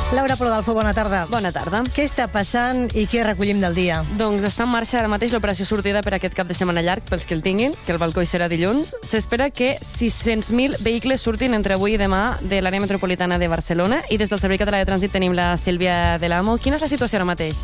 Laura Prodalfo, bona tarda. Bona tarda. Què està passant i què recollim del dia? Doncs està en marxa ara mateix l'operació sortida per aquest cap de setmana llarg pels que el tinguin, que el balcó hi serà dilluns. S'espera que 600.000 vehicles surtin entre avui i demà de l'àrea metropolitana de Barcelona i des del Servei Català de Trànsit tenim la Sílvia de l'Amo. Quina és la situació ara mateix?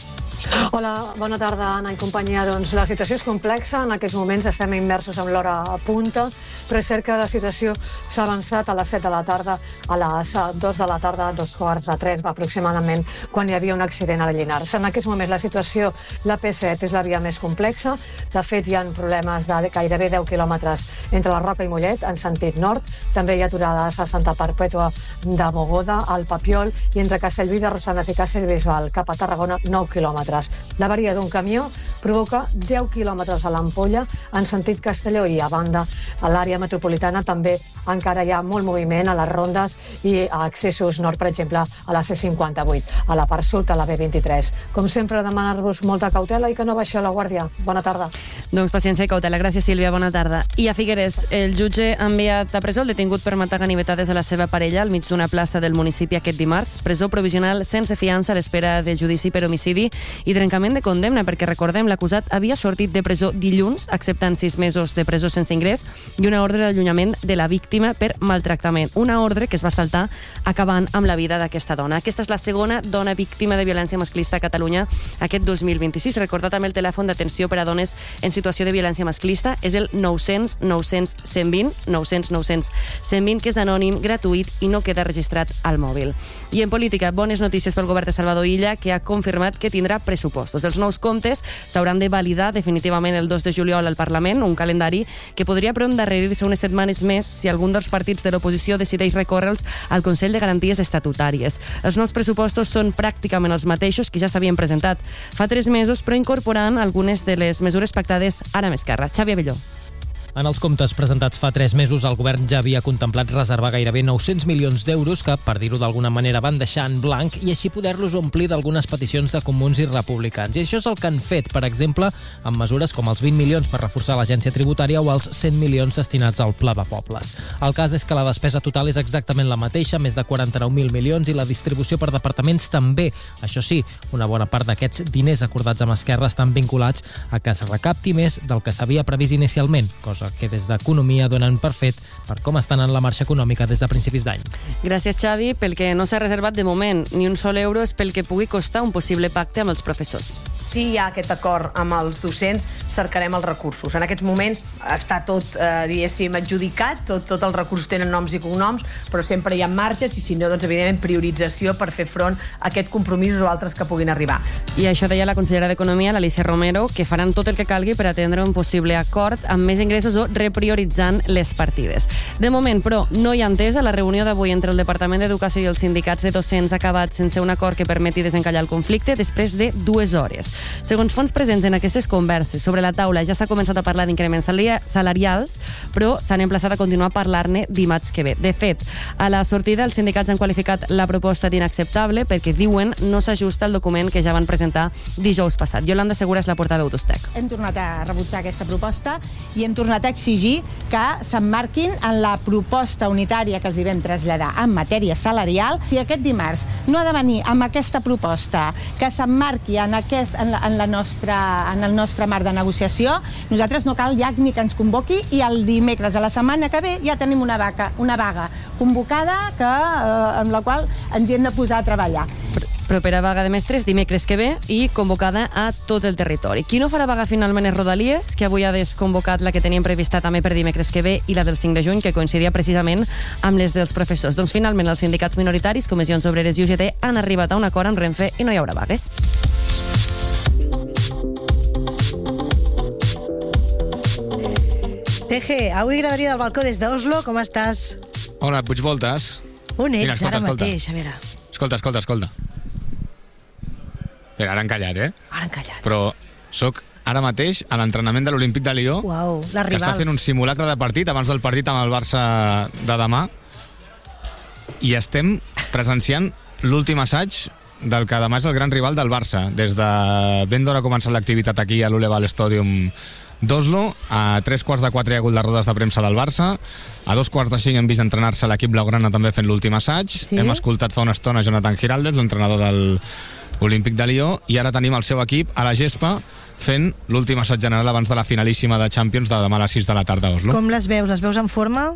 Hola, bona tarda, Anna i companyia. Doncs la situació és complexa, en aquests moments estem immersos en l'hora a punta, però és cert que la situació s'ha avançat a les 7 de la tarda, a les 2 de la tarda, 2:45 aproximadament, quan hi havia un accident a Llinars. En aquests moments la situació, la P7 és la via més complexa, de fet hi ha problemes de gairebé 10 quilòmetres entre la Roca i Mollet, en sentit nord, també hi ha aturades a Santa Perpètua de Mogoda, al Papiol, i entre Castellví de Rosanes i Castellbisbal cap a Tarragona, 9 quilòmetres. La avaria d'un camió provoca 10 quilòmetres a l'Ampolla en sentit Castelló i a banda a l'àrea metropolitana també encara hi ha molt moviment a les rondes i a accessos nord, per exemple, a la C58, a la part sud, a la B23. Com sempre, demanar-vos molta cautela i que no baixeu la guàrdia. Bona tarda. Doncs paciència i cautela. Gràcies, Sílvia. Bona tarda. I a Figueres, el jutge ha enviat a presó el detingut per matar ganivetades a la seva parella al mig d'una plaça del municipi aquest dimarts. Presó provisional sense fiança a l'espera del judici per homicidi i trencament de condemna, perquè recordem, l'acusat havia sortit de presó dilluns, acceptant 6 mesos de presó sense ingrés i una ordre d'allunyament de la víctima per maltractament. Una ordre que es va saltar acabant amb la vida d'aquesta dona. Aquesta és la segona dona víctima de violència masclista a Catalunya aquest 2026. Recordar també el telèfon d'atenció per a dones en situació de violència masclista és el 900 900 120, 900 900 120, que és anònim, gratuït i no queda registrat al mòbil. I en política, bones notícies pel govern de Salvador Illa, que ha confirmat que tindrà pressupostos. Els nous comptes s'hauran de validar definitivament el 2 de juliol al Parlament, un calendari que podria però endarrerir-se unes setmanes més si algun dels partits de l'oposició decideix recórrer-los al Consell de Garanties Estatutàries. Els nous pressupostos són pràcticament els mateixos que ja s'havien presentat fa 3 mesos, però incorporant algunes de les mesures pactades ara amb Esquerra. Xavi Abelló. En els comptes presentats fa 3 mesos, el govern ja havia contemplat reservar gairebé 900 milions d'euros que, per dir-ho d'alguna manera, van deixar en blanc i així poder-los omplir d'algunes peticions de comuns i republicans. I això és el que han fet, per exemple, amb mesures com els 20 milions per reforçar l'agència tributària o els 100 milions destinats al Pla de Pobles. El cas és que la despesa total és exactament la mateixa, més de 49.000 milions, i la distribució per departaments també. Això sí, una bona part d'aquests diners acordats amb Esquerra estan vinculats a que es recapti més del que s'havia previst inicialment, cosa que des d'Economia donen per fet per com estan en la marxa econòmica des de principis d'any. Gràcies, Xavi. Pel que no s'ha reservat de moment ni un sol euro és pel que pugui costar un possible pacte amb els professors. Si hi ha aquest acord amb els docents, cercarem els recursos. En aquests moments està tot, diguéssim, adjudicat, tots els recursos tenen noms i cognoms, però sempre hi ha marges i, si no, doncs, evidentment, priorització per fer front a aquests compromisos o altres que puguin arribar. I això deia la consellera d'Economia, l'Alícia Romero, que faran tot el que calgui per atendre un possible acord amb més ingressos o reprioritzant les partides. De moment, però, no hi ha entesa. La reunió d'avui entre el Departament d'Educació i els sindicats de docents ha acabat sense un acord que permeti desencallar el conflicte després de 2 hores. Segons fonts presents en aquestes converses, sobre la taula ja s'ha començat a parlar d'increments salarials, però s'han emplaçat a continuar a parlar-ne dimarts que ve. De fet, a la sortida els sindicats han qualificat la proposta d'inacceptable perquè diuen no s'ajusta al document que ja van presentar dijous passat. Yolanda Segura és la portaveu d'Ustec. Hem tornat a rebutjar aquesta proposta i hem tornat a exigir que s'emmarquin en la proposta unitària que els hi vam traslladar en matèria salarial, i aquest dimarts no ha de venir amb aquesta proposta que s'emmarqui en el nostre marc de negociació. Nosaltres no cal ja ni que ens convoqui, i el dimecres de la setmana que ve ja tenim una vaga convocada amb la qual ens hi hem de posar a treballar. Propera vaga de mestres dimecres que ve i convocada a tot el territori. Qui no farà vaga finalment és Rodalies, que avui ha desconvocat la que teníem prevista també per dimecres que ve i la del 5 de juny, que coincidia precisament amb les dels professors. Doncs finalment els sindicats minoritaris, Comissions Obreres i UGT, han arribat a un acord amb Renfe i no hi haurà vagues. Teje, avui agradaria del balcó des d'Oslo. Com estàs? Hola, Puigvoltes. On ets? Mira, escolta, ara escolta. mateix? A veure. Escolta. Però ara han callat, Ara han callat. Però sóc ara mateix a l'entrenament de l'Olímpic de Lió, Uau, les que està rivals. fent un simulacre de partit abans del partit amb el Barça de demà, i estem presenciant l'últim assaig del que demà és el gran rival del Barça. Des de ben d'hora ha començat l'activitat aquí a l'Uleval Stadium d'Oslo. A 3:15 hi ha hagut les rodes de premsa del Barça. A 2:45 hem vist entrenar-se l'equip blaugrana també fent l'últim assaig. Sí. Hem escoltat fa una estona Jonathan Giraldez, l'entrenador del Olímpic de Lió, i ara tenim el seu equip a la gespa fent l'últim assaig general abans de la finalíssima de Champions de demà a les 6 de la tarda a Oslo. Com les veus? Les veus en forma?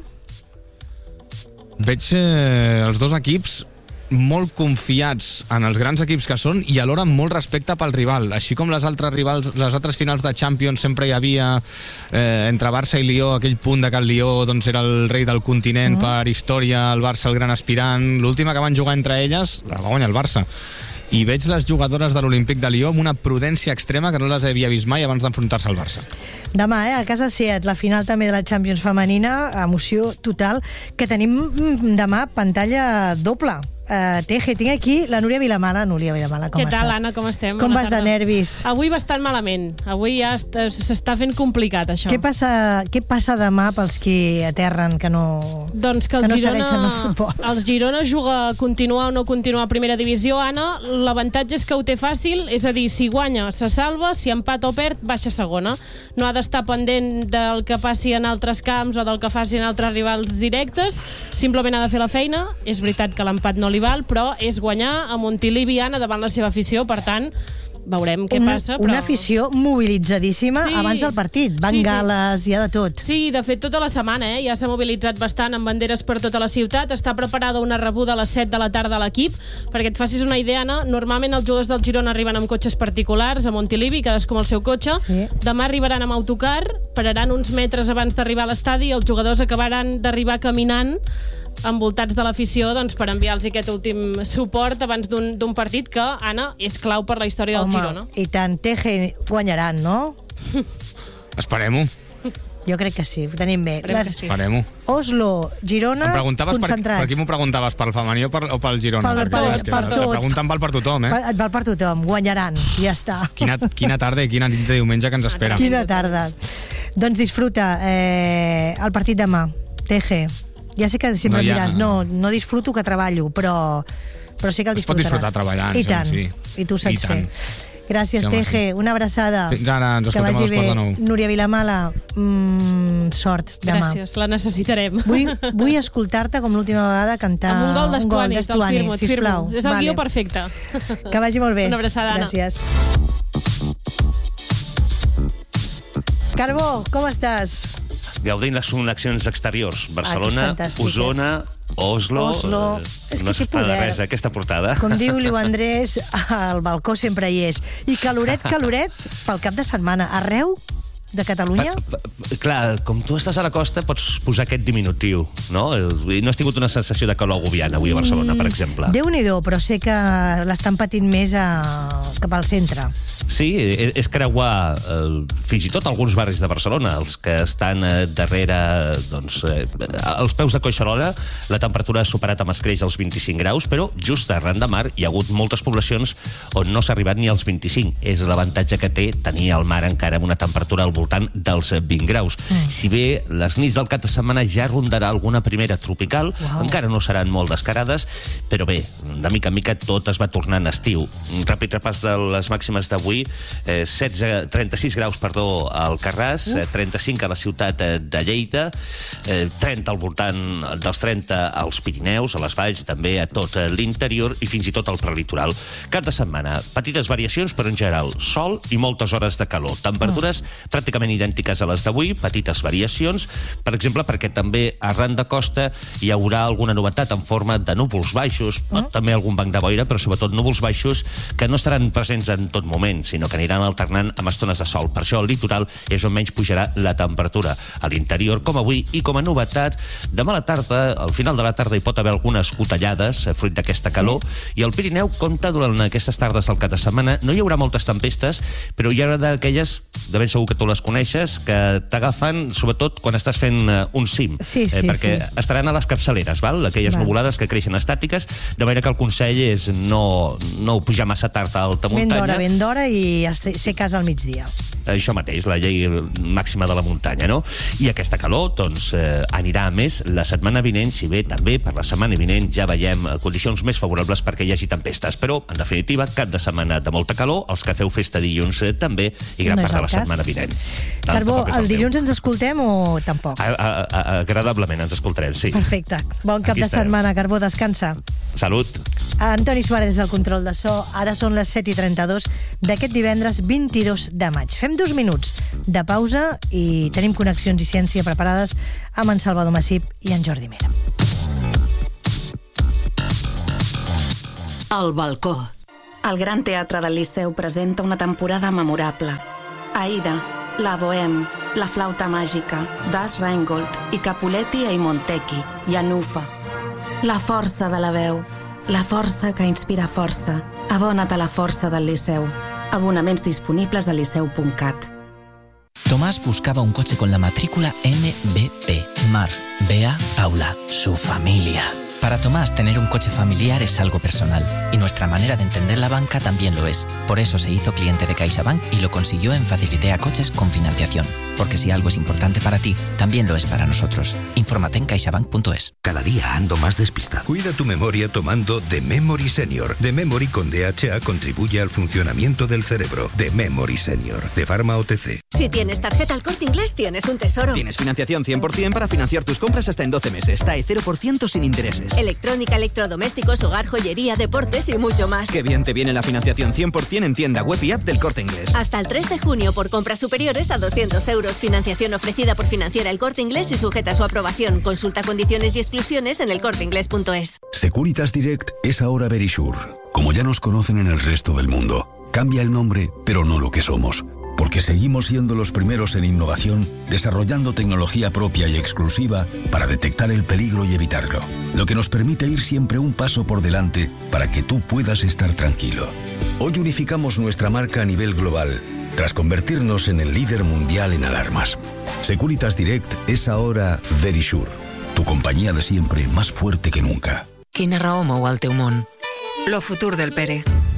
Veig els dos equips molt confiats en els grans equips que són i alhora amb molt respecte pel rival. Així com les altres finals de Champions sempre hi havia entre Barça i Lió aquell punt de que el Lió doncs, era el rei del continent per història, el Barça el gran aspirant. L'última que van jugar entre elles la va guanyar el Barça. I veig les jugadores de l'Olímpic de Lió amb una prudència extrema que no les havia vist mai abans d'enfrontar-se al Barça. Demà, a casa Seat, la final també de la Champions femenina, emoció total, que tenim demà pantalla doble. Teje, tinc aquí la Núria Vilamala. Núria Vilamala, com Què tal, estàs? Anna, com estem? Com Bona vas de tarda. nervis? Avui bastant malament. Avui ja s'està fent complicat, això. Què passa demà pels qui aterren, que no... Doncs que que no segueixen el futbol? el Girona continua o no continua a primera divisió, Anna. L'avantatge és que ho té fàcil, és a dir, si guanya se salva, si empat o perd baixa a segona. No ha d'estar pendent del que passi en altres camps o del que facin altres rivals directes, simplement ha de fer la feina. És veritat que l'empat no li val, però és guanyar a Montilivi, Anna, davant la seva afició, per tant veurem què passa. Una afició mobilitzadíssima abans del partit. Bengales, hi ha de tot. Sí, de fet, tota la setmana ja s'ha mobilitzat bastant amb banderes per tota la ciutat. Està preparada una rebuda a les 7 de la tarda a l'equip. Perquè et facis una idea, Anna, normalment els jugadors del Girona arriben amb cotxes particulars a Montilivi, cadascú amb el seu cotxe. Sí. Demà arribaran amb autocar, pararan uns metres abans d'arribar a l'estadi i els jugadors acabaran d'arribar caminant envoltats de l'afició, doncs, per enviar-los aquest últim suport abans d'un partit que, Anna, és clau per la història del Girona. I tant, Teje guanyaran, no? Esperem-ho. Jo crec que sí, ho tenim bé. Esperem-ho. Oslo, Girona, Em preguntaves concentrats. per qui m'ho preguntaves, pel femení o pel Girona? Per tot. Pregunten per tothom, Et val per tothom, guanyaran, ja està. Quina tarda i quina nit de diumenge que ens espera. Quina tarda. Doncs disfruta el partit demà, Teje. Ja sé que sempre diràs, no disfruto que treballo, però sí que el disfrutaràs. Es pot disfrutar treballant, I tant, sí. i tu saps fer. Gràcies, Sí, Teje. Una abraçada. Fins ara, ens escoltem a les 4:09. Núria Vilamala, sort demà. Gràcies, la necessitarem. Vull escoltar-te com l'última vegada cantar amb un gol d'Estuani, te'l firmo, sisplau. És el guió perfecte. Que vagi molt bé. Una abraçada, Anna. Gràcies. Carbó, com estàs? Gaudint les connexions exteriors. Barcelona, fantàstic, Osona, Oslo... És que no té s'està de poder. res, aquesta portada. Com diu Liu Andrés, al balcó sempre hi és. I caloret pel cap de setmana. Arreu de Catalunya? Clar, com tu estàs a la costa, pots posar aquest diminutiu, no? No has tingut una sensació de calor agobiant avui a Barcelona, per exemple. Déu-n'hi-do, però sé que l'estan patint més cap al centre. Sí, és creuar fins i tot alguns barris de Barcelona, els que estan darrere, doncs, als peus de Collserola, la temperatura ha superat amb escreix els 25 graus, però just arran de mar hi ha hagut moltes poblacions on no s'ha arribat ni als 25. És l'avantatge que té tenir el mar encara amb una temperatura al voltant dels 20 graus. Si bé les nits del cap de setmana ja rondarà alguna primera tropical, encara no seran molt descarades, però bé, de mica en mica tot es va tornant estiu. Un ràpid repàs de les màximes d'avui: 36 graus, al Carràs, 35 a la ciutat de Lleida, 30 al voltant dels 30 als Pirineus, a les valls, també a tot l'interior i fins i tot al prelitoral. Cap de setmana, petites variacions, però en general sol i moltes hores de calor. Temperatures pràcticament idèntiques a les d'avui, petites variacions, per exemple, perquè també arran de costa hi haurà alguna novetat en forma de núvols baixos, també algun banc de boira, però sobretot núvols baixos que no estaran presents en tot moment, sinó que aniran alternant amb estones de sol. Per això el litoral és on menys pujarà la temperatura. A l'interior, com avui, i com a novetat, demà a la tarda, al final de la tarda, hi pot haver algunes gotellades, fruit d'aquesta calor, i al Pirineu compta durant aquestes tardes del cap de setmana. No hi haurà moltes tempestes, però hi haurà d'aquelles, de ben segur que tu les coneixes, que t'agafen, sobretot quan estàs fent un cim, perquè estaran a les capçaleres, aquelles nuvolades que creixen estàtiques, de manera que el consell és no pujar massa tard a alta muntanya. Ben d'hora i ser casa al migdia. Això mateix, la llei màxima de la muntanya, no? I aquesta calor, doncs, anirà a més la setmana vinent, si bé també per la setmana vinent ja veiem condicions més favorables perquè hi hagi tempestes, però, en definitiva, cap de setmana de molta calor, els que feu festa dilluns també, i gran part de la setmana vinent. Carbó, el dilluns ens escoltem o tampoc? Agradablement ens escoltarem, sí. Perfecte. Bon cap de setmana, Carbó, descansa. Salut. Antoni Suárez des del control de so. Ara són les 7:32 d'aquest divendres 22 de maig. Fem 2 minuts de pausa i tenim connexions i ciència preparades amb en Salvador Massip i en Jordi Mera. El balcó. El Gran Teatre del Liceu presenta una temporada memorable. Aida, la Bohème, la Flauta Màgica, Das Rheingold i Capuletti e Montecchi, i Anufa. La força de la veu, la força que inspira força. Abona't a la força del Liceu. Abonaments disponibles a liceu.cat. Tomás buscaba un coche con la matrícula MBP. Mar, Bea, Paula, su familia. Para Tomás, tener un coche familiar es algo personal, y nuestra manera de entender la banca también lo es. Por eso se hizo cliente de CaixaBank y lo consiguió en Facilitea Coches con financiación. Porque si algo es importante para ti, también lo es para nosotros. Infórmate en caixabank.es. Cada día ando más despistado. Cuida tu memoria tomando The Memory Senior. The Memory con DHA contribuye al funcionamiento del cerebro. The Memory Senior, de Pharma OTC. Si tienes tarjeta El Corte Inglés, tienes un tesoro. Tienes financiación 100% para financiar tus compras hasta en 12 meses. TAE 0% sin intereses. Electrónica, electrodomésticos, hogar, joyería, deportes y mucho más. Qué bien te viene la financiación 100% en tienda web y app del Corte Inglés. Hasta el 3 de junio por compras superiores a 200 euros. Financiación ofrecida por Financiera El Corte Inglés y sujeta a su aprobación. Consulta condiciones y exclusiones en elcorteinglés.es. Securitas Direct es ahora Verisure. Como ya nos conocen en el resto del mundo, cambia el nombre, pero no lo que somos. Porque seguimos siendo los primeros en innovación, desarrollando tecnología propia y exclusiva para detectar el peligro y evitarlo. Lo que nos permite ir siempre un paso por delante para que tú puedas estar tranquilo. Hoy unificamos nuestra marca a nivel global, tras convertirnos en el líder mundial en alarmas. Securitas Direct és ahora Verisure, tu companyia de siempre más fuerte que nunca. Quina raó mou el teu món? Lo futur del Pere.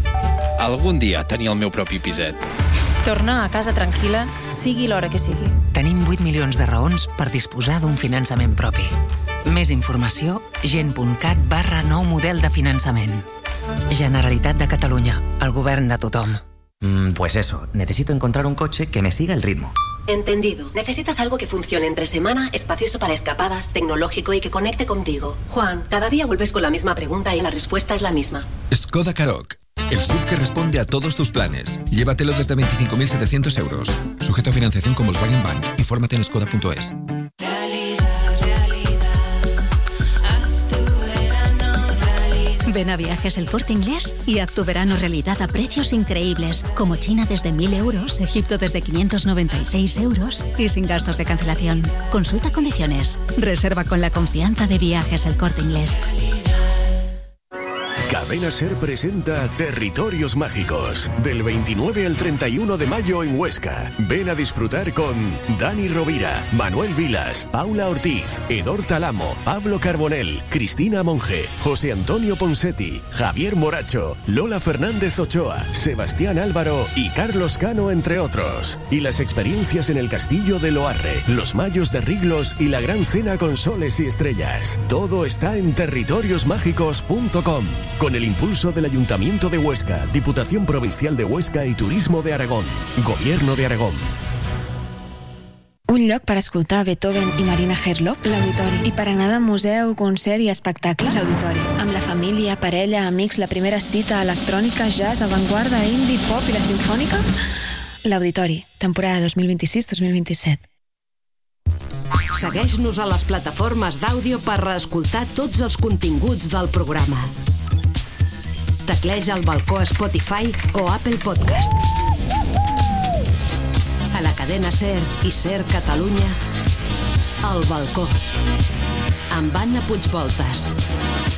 Algun dia tenir el meu propi piset. Tornar a casa tranquil·la, sigui l'hora que sigui. Tenim 8 milions de raons per disposar d'un finançament propi. Més informació, gent.cat/nou model de finançament. Generalitat de Catalunya, el govern de tothom. Pues eso, necesito encontrar un coche que me siga el ritmo. Entendido. Necesitas algo que funcione entre semana, espacioso para escapadas, tecnológico y que conecte contigo. Juan, cada día vuelves con la misma pregunta y la respuesta es la misma. Skoda Karoq. El SUV que responde a todos tus planes. Llévatelo desde 25.700 euros. Sujeto a financiación con Volkswagen Bank. Infórmate en skoda.es. Ven a Viajes El Corte Inglés y haz tu verano realidad a precios increíbles, como China desde 1.000 euros, Egipto desde 596 euros y sin gastos de cancelación. Consulta condiciones. Reserva con la confianza de Viajes El Corte Inglés. Cadena Ser presenta Territorios Mágicos, del 29 al 31 de mayo en Huesca. Ven a disfrutar con Dani Rovira, Manuel Vilas, Paula Ortiz, Edor Talamo, Pablo Carbonell, Cristina Monge, José Antonio Ponsetti, Javier Moracho, Lola Fernández Ochoa, Sebastián Álvaro y Carlos Cano, entre otros. Y las experiencias en el Castillo de Loarre, los Mayos de Riglos y la Gran Cena con Soles y Estrellas. Todo está en territoriosmágicos.com. Con el impulso del Ayuntamiento de Huesca, Diputación Provincial de Huesca y Turismo de Aragón. Gobierno de Aragón. Un lloc per escoltar Beethoven i Marina Herlop, l'Auditori. I per anar de museu, concert i espectacle, l'Auditori. Amb la família, parella, amics, la primera cita, electrònica, jazz, avantguarda, indie, pop i la sinfònica, l'Auditori, temporada 2026-2027. Segueix-nos a les plataformes d'àudio per reescoltar tots els continguts del programa. Tecleja El Balcó a Spotify o Apple Podcast. A la cadena SER i SER Catalunya, El Balcó, amb Anna Puigvoltas.